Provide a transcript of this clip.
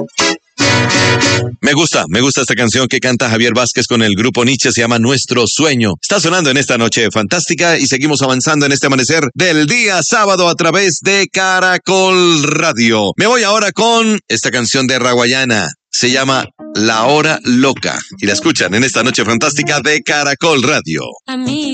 Me gusta esta canción que canta Javier Vázquez con el grupo Nietzsche, se llama Nuestro Sueño. Está sonando en esta noche fantástica y seguimos avanzando en este amanecer del día sábado a través de Caracol Radio. Me voy ahora con esta canción de Raguayana. Se llama La Hora Loca y la escuchan en esta noche fantástica de Caracol Radio.